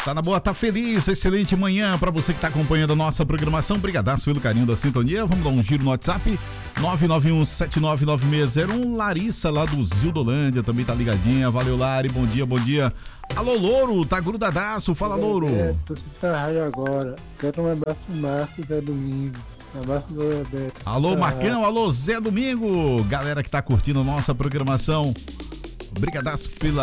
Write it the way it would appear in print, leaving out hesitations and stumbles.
Tá na boa, tá feliz, excelente manhã pra você que tá acompanhando a nossa programação. Brigadaço pelo carinho da sintonia. Vamos dar um giro no WhatsApp, 991799601. Larissa lá do Zildolândia também tá ligadinha. Valeu, Lari, bom dia, bom dia. Alô, Louro, tá grudadaço, fala, Louro. Tô se rádio agora. Quero um abraço do Marcos, Zé Domingo. Um abraço do Roberto. Alô, Marcão, alô, Zé Domingo. Galera que tá curtindo a nossa programação. Brigadaço pela